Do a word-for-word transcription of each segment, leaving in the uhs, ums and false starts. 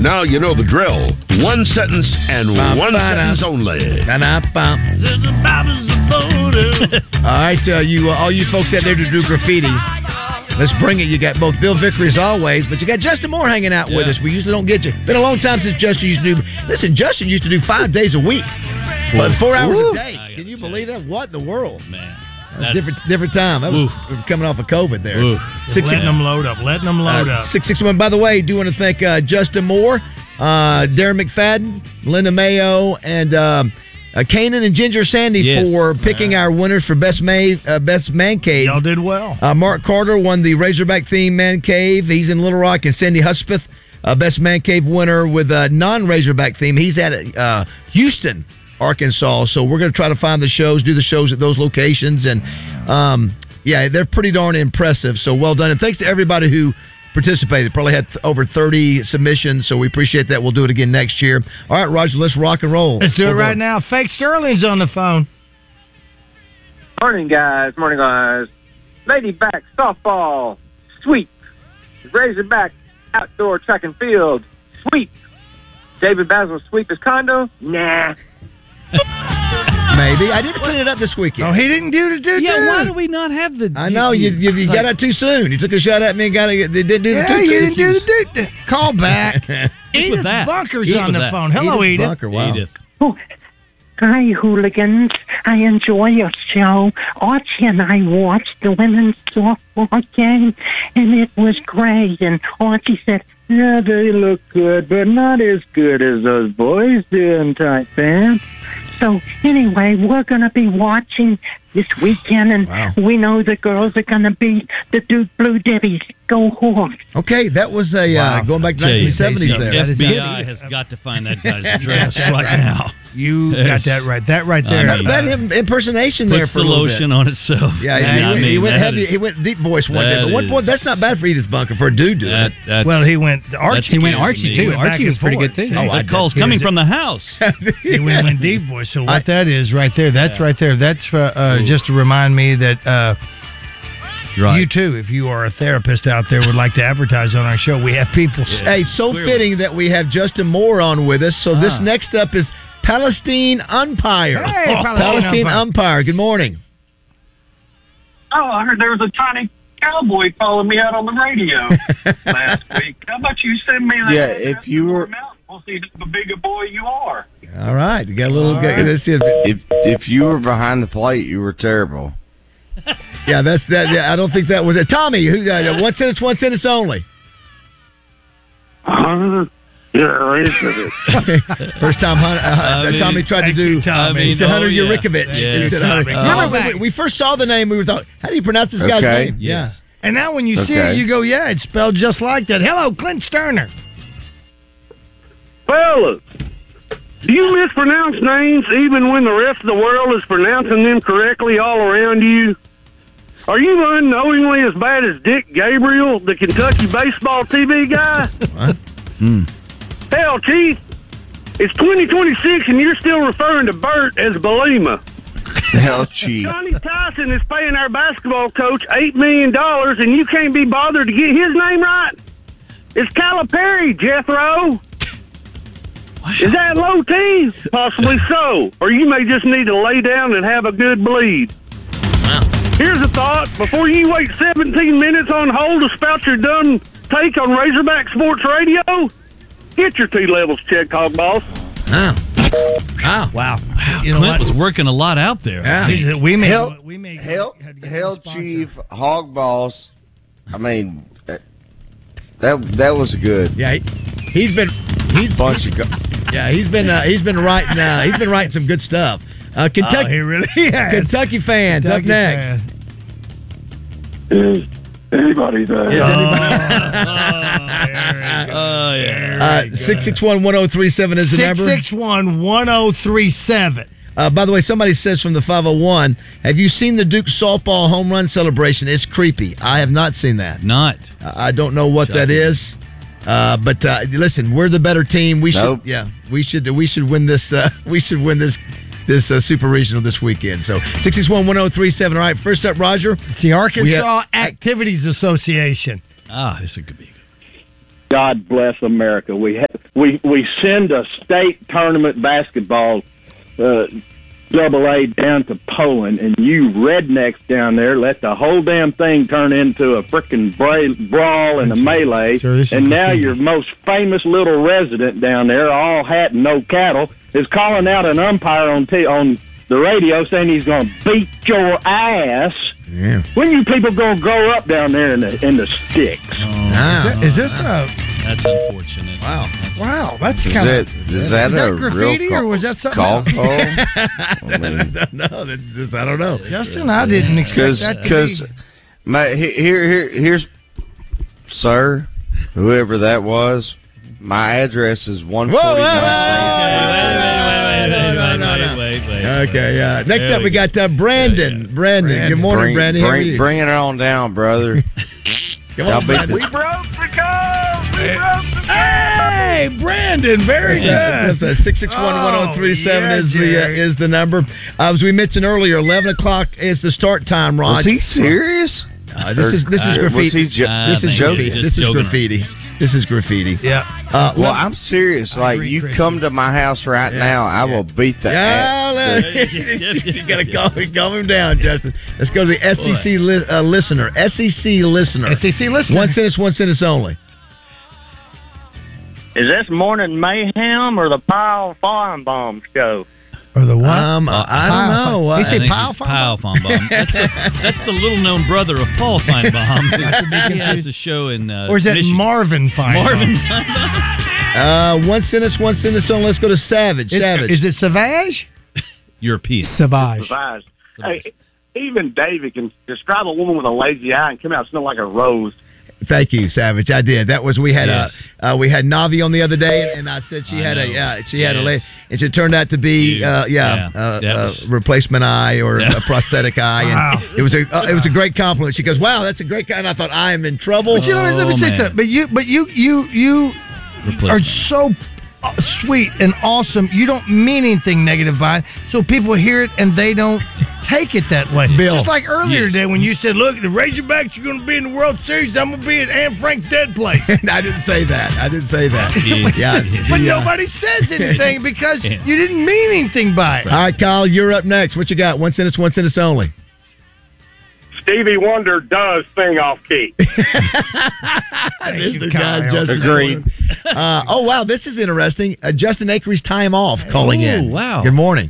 Now you know the drill. One sentence and one sentence only. All right, uh, you uh, all you folks out there to do graffiti, let's bring it. You got both Bill Vickery as always, but you got Justin Moore hanging out yeah. with us. We usually don't get you. Been a long time since Justin used to do. Listen, Justin used to do five days a week, but four hours Woo. a day. Can you believe that? What in the world, man? That's different, different time. That was Woo. coming off of COVID there. Six, letting six, them load up. Letting them load uh, up. Six six one. By the way, do want to thank uh, Justin Moore, uh, Darren McFadden, Linda Mayo, and. Um, Uh, Kanan and Ginger Sandy yes. for picking our winners for Best May, uh, Best Man Cave. Y'all did well. Uh, Mark Carter won the Razorback theme Man Cave. He's in Little Rock. And Sandy Hudspeth, uh, Best Man Cave winner with a non-Razorback theme. He's at uh, Houston, Arkansas. So we're going to try to find the shows, do the shows at those locations. And, um, yeah, they're pretty darn impressive. So well done. And thanks to everybody who participated. Probably had th- over thirty submissions, so we appreciate that. We'll do it again next year. All right, Roger, let's rock and roll. Let's do we'll it right go. now. Fake Sterling's on the phone. Morning, guys. Morning, guys. Ladyback softball, sweep. Razorback outdoor track and field, sweep. David Basil sweep his condo? Nah. Maybe. I didn't clean it up this weekend. Oh, he didn't do the do Yeah, why do we not have the... I know, you you, you like, got out too soon. You took a shot at me and got a, they didn't do yeah, the two you didn't do the do Call back. Edith Bunker's Edith on the that. phone. Hello, Edith. Edith. Bunker, wow. Edith. Oh, hi, hooligans. I enjoy your show. Archie and I watched the women's softball game, and it was great. And Archie said, yeah, they look good, but not as good as those boys do in tight pants. So, anyway, we're going to be watching this weekend, and wow. we know the girls are going to beat the Duke Blue Devils. Go Hawks. Okay, that was a wow. uh, going back to nineteen seventies there. The F B I has got to find that guy's address right now. You got that right. That right there. I mean, that uh, impersonation there for the a little lotion bit. on itself. Yeah, he, I he, mean, he went heavy. Is, he went deep voice one day. But one point, that's not bad for Edith Bunker for a dude doing that, it. Well, he went Archie. He went Archie too. Archie was pretty good too. Oh, that call's coming from the house. He went, went deep voice. So what I, that is right there. That's yeah. right there. That's uh, uh, just to remind me that. Uh, Right. You too, if you are a therapist out there would like to advertise on our show, we have people. Yeah. Hey, so Clearly. fitting that we have Justin Moore on with us. So ah. this next up is Palestine Umpire. Hey, oh, Palestine Umpire. Umpire. Good morning. Oh, I heard there was a tiny cowboy calling me out on the radio last week. How about you send me that? Yeah, if you were. We'll see how big a boy you are. All right, you got a little. Right. This is, if if you were behind the plate, you were terrible. Yeah, that's that. Yeah, I don't think that was it. Tommy, who uh, one sentence, one sentence only. Uh, yeah, First time Hunter, uh, I mean, Tommy tried to do. Tommy. He said Hunter oh, yeah. Yurikovich. Yeah. He said Hunter. Uh, Remember when we, we first saw the name, we were thought, how do you pronounce this guy's okay. name? Yes. Yeah. And now when you okay. see it, you go, yeah, it's spelled just like that. Hello, Clint Sterner. Fellas, do you mispronounce names even when the rest of the world is pronouncing them correctly all around you? Are you unknowingly as bad as Dick Gabriel, the Kentucky baseball T V guy? What? Hmm. Hell, Chief, it's twenty twenty-six and you're still referring to Bert as Belima. Hell, Chief. Johnny Tyson is paying our basketball coach eight million dollars and you can't be bothered to get his name right? It's Calipari, Jethro. Wow. Is that low T? Possibly so. Or you may just need to lay down and have a good bleed. Wow. Here's a thought. Before you wait seventeen minutes on hold to spout your dumb take on Razorback Sports Radio, get your T levels checked, Hog Boss. Wow. Wow. Wow. You know Clint what? was working a lot out there. Yeah. We may, Hell, we may Hell, Hell Chief, Hog Boss. I mean, that that was good. Yeah, he, he's been he's bunch of go- yeah he's been uh, he's been writing uh, he's been writing some good stuff. Uh, Kentucky, oh, he really has. Kentucky fans Kentucky up next. fan. Is anybody there? Is anybody? Oh, yeah. six six one, one oh three seven is the number. six six one, one oh three seven. Uh, by the way, somebody says from the five oh one, have you seen the Duke softball home run celebration? It's creepy. I have not seen that. Not. Uh, I don't know what Shocking. that is. Uh, but uh, listen, we're the better team. We nope. should, yeah, we should, we should win this. Uh, we should win this, this uh, super regional this weekend. So six six one, one oh three seven. All right, first up, Roger. It's the Arkansas Activities Association. Ah, this could be. God bless America. We have we we send a state tournament basketball uh, double A down to Poland, and you rednecks down there let the whole damn thing turn into a frickin' bra- brawl and a melee, sure, and now your most famous little resident down there, all hat and no cattle, is calling out an umpire on t- on the radio saying he's going to beat your ass. Yeah. When you people gonna grow up down there in the in the sticks? Oh, wow. Is, this a? That's unfortunate. Wow. That's wow. That's is kind of. Is that, that a graffiti real or was that something? call? I mean, no, that's just, I don't know. Justin, I didn't expect that. Because my here here here's sir, whoever that was. My address is one forty nine. Okay, uh, next there up we got uh, Brandon. Brandon. Brandon. Good morning, bring, Brandon. How are bring, you? bring it on down, brother. Come on, Brandon. We broke the code. We broke the code. Hey, Brandon, very good. That's six six one one zero three seven is the uh, is the number. Uh, as we mentioned earlier, eleven o'clock is the start time. Rod, was he serious? Uh, this is this is uh, graffiti. Was he ju- uh, this is graffiti. This is graffiti. This is graffiti. Yeah. Uh, well, I'm serious. Like, agree, you Christian. come to my house right Yeah, now, I yeah. will beat the yeah, ass. you got to calm, calm him down, Justin. Let's go to the S E C li- uh, listener. S E C listener. S E C listener. One sentence, one sentence only. Is this Morning Mayhem or the Pile Farm Bomb show? Or the what? Um, uh, I don't know. He Uh, said I think Pile it's Farm Pile Farm Bomb. That's the, that's the little-known brother of Paul Feinbaum. He has a show in uh, or is that Michigan. Marvin Feinbaum? Marvin Feinbaum. uh, one sentence, one sentence only. Let's go to Savage. Is, Savage. is it Savage? Your piece. Savage. Savage. Hey, even David can describe a woman with a lazy eye and come out smelling like a rose. Thank you, Savage. I did. That was we had Yes. uh, uh we had Navi on the other day, and I said she I had know. a uh, she had a Yes. la- and it turned out to be You. uh, yeah, Yeah. uh, That uh, was- replacement eye or Yeah. a prosthetic eye, and Wow. it was a uh, it was a great compliment. She goes, "Wow, that's a great." And I thought, I am in trouble. But you know, let me Oh, say man. something. But you, but you, you, you are Replacement. so uh, sweet and awesome. You don't mean anything negative by it, so people hear it and they don't take it that way. Bill. Just like earlier Yes. today when you said, "Look, the Razorbacks are going to be in the World Series. I'm going to be at Anne Frank's dead place." I didn't say that. I didn't say that. Yeah. yeah, But yeah. nobody says anything because Yeah. you didn't mean anything by it. All right, Kyle, you're up next. What you got? One sentence, one sentence only. Stevie Wonder does sing off key. This is the guy, Kyle. Justin. Agreed. Uh, oh wow, this is interesting. Uh, Justin Acree's time off calling Ooh, in. wow. Good morning.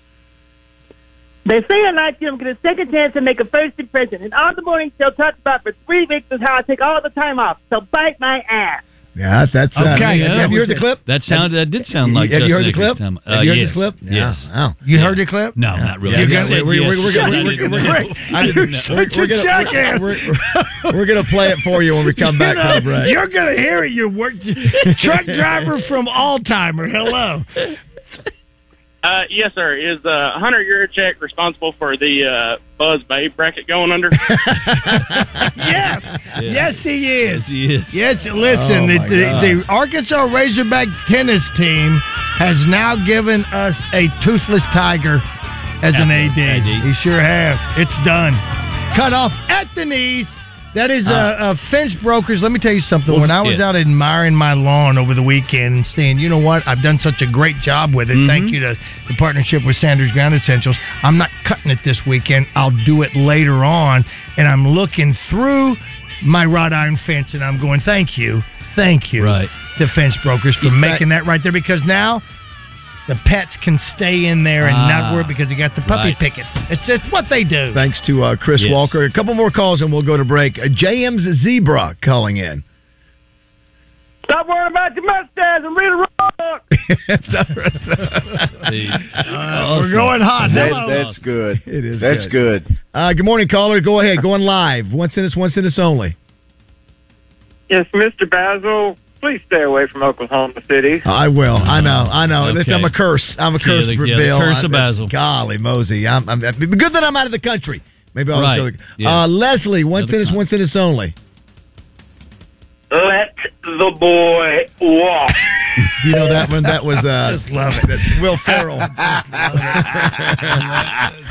They say I like you. I'm get a second chance to make a first impression. And on the morning show talked about for three weeks is how I take all the time off. So bite my ass. Yeah, that's uh, Okay, Have, yeah, have you heard was the clip? That sounded. That did sound like. Have you heard the Justin clip? Acre's time. Have Uh, you heard yes. this clip? Yes. Oh. You heard the clip? No, not really. Yeah, You yeah, said we're, we're, we're, yes. we're, I we're, didn't we're, know. we're, I didn't know. Such We're a gonna- jackass. we're- we're- we're gonna play it for you when we come back You know, from the break. You're going to hear it. You're work truck driver from Altimer. Hello. Uh, yes, sir. Is uh, Hunter Yurchek responsible for the uh, Buzz Babe bracket going under? Yes. Yes, he is. Yes, he is. Yes, Oh, listen, the, my the, gosh. the Arkansas Razorback tennis team has now given us a toothless tiger as an A D. A D. He sure has. It's done. Cut off at the knees. That is uh, uh, fence brokers. Let me tell you something. When I was yeah. out admiring my lawn over the weekend and saying, you know what, I've done such a great job with it. Mhm. Thank you to the partnership with Sanders Ground Essentials. I'm not cutting it this weekend. I'll do it later on. And I'm looking through my wrought iron fence and I'm going, thank you, thank you, Right. to fence brokers for In fact- making that right there, because now the pets can stay in there and Ah, not worry because they got the puppy right. pickets. It's just what they do. Thanks to uh, Chris Yes. Walker. A couple more calls and we'll go to break. Uh, J M's Zebra calling in. Stop worrying about your mustache and read a rock. See, Uh, we're going hot. That, Hello. that's good. It is That's good. good. Uh, good morning, caller. Go ahead. Going live. One sentence, one sentence only. Yes, Mister Basil, please stay away from Oklahoma City. I will. I know. I know. Okay. Listen, I'm a curse. I'm a Yeah, curse the- for yeah, the Bill. curse I- of Basil. Golly, Mosey. I'm, I'm, I'm good that I'm out of the country. Maybe I'll Right. go. Yeah. Uh, Leslie, one Another sentence, con- one sentence only. Let the boy walk. You know that one? That was uh, Just love it. That's Will Ferrell.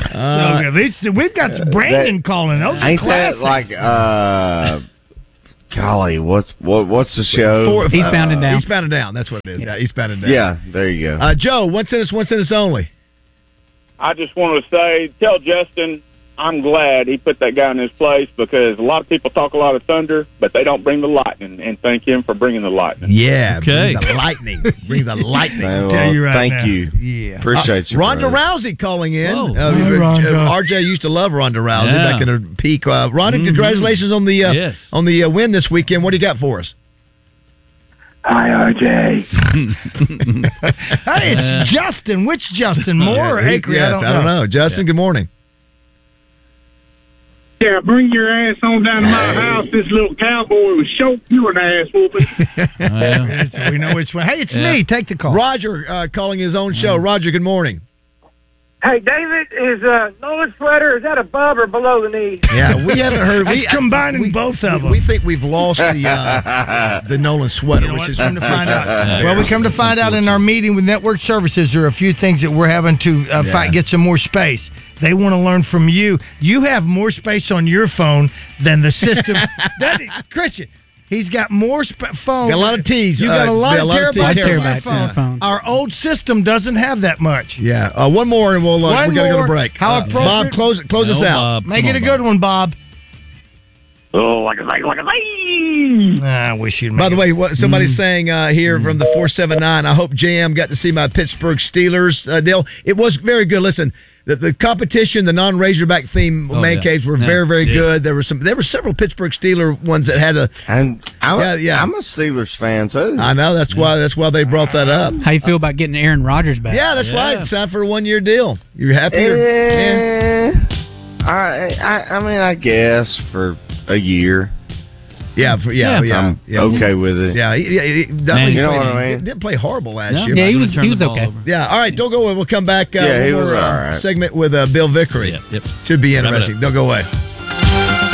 uh, So, at least we've got Brandon calling. Those are Ain't that classics. like uh Golly, what's what, what's the show? Four, Eastbound uh, and Down. Eastbound and Down. That's what it is. Yeah, Eastbound and Down. Yeah, there you go. Uh, Joe, one sentence, one sentence only. I just want to say, tell Justin I'm glad he put that guy in his place, because a lot of people talk a lot of thunder, but they don't bring the lightning, and thank him for bringing the lightning. Yeah, okay. Bring the lightning. Bring the lightning. Well, tell you right thank now. you. Yeah. Appreciate uh, you. Ronda brother. Rousey calling in. Whoa. Uh, Hi, Rhonda. R J used to love Ronda Rousey Yeah. back in her peak. Uh, Ronda, Mhm. congratulations on the uh, Yes. on the uh, win this weekend. What do you got for us? Hi, R J. Hey, it's Justin. Which Justin? Moore or Yeah, he- Acre? yes, I don't know. Justin, good morning. Yeah, bring your ass on down to my house. This little cowboy was choke you an ass whooping. It's- we know which one. Hey, it's Yeah. me. Take the call. Roger uh, calling his own show. Roger, good morning. Hey, David, is uh, Nolan's sweater, is that above or below the knee? Yeah, we haven't heard. We That's combining we, both of them. We think we've lost the uh, the Nolan sweater, You know which what? is Come to find out. Yeah. Well, we come to find out in our meeting with Network Services, there are a few things that we're having to uh, Yeah. fight, get some more space. They want to learn from you. You have more space on your phone than the system. that is, Christian, he's got more sp- phone. Got a lot of T's. You got uh, a lot yeah, of a lot of terabytes T's. on your Terabytes phone. on the phone. Our old system doesn't have that much. Yeah, uh, one more and we'll uh, One we got to go more. to break. How Uh, appropriate- Bob, close close No, us out. Bob. Make Come it a on, good Bob. one, Bob. Oh, like a like, like a I wish you'd. By the way, what somebody's Mm. saying uh, here from the four seven nine, I hope J M got to see my Pittsburgh Steelers uh, deal. It was very good. Listen, the, the competition, the non-Razorback theme Oh, man yeah. caves were Yeah. very, very Yeah. good. There were some. There were several Pittsburgh Steeler ones that had a. And I'm, Yeah, yeah. I'm a Steelers fan too. I know that's why that's why they brought that up. How you feel about getting Aaron Rodgers back? Yeah, that's Yeah. right. It's time for a one-year deal. You happy? or- yeah. Eh, I, I I mean, I guess for a year. Yeah, for, yeah, Yeah. yeah, I'm yeah. okay with it. Yeah, he, he, he, Man, he you know played- what I mean? He didn't play horrible last No. year. Yeah, he I'm was- gonna turn he the was ball okay. over. Yeah, all right, don't go away. We'll come back. Uh, Yeah, one he more, was uh, all right. segment with uh, Bill Vickery. Yep, yep. Should be Wrap it interesting. up. Don't go away.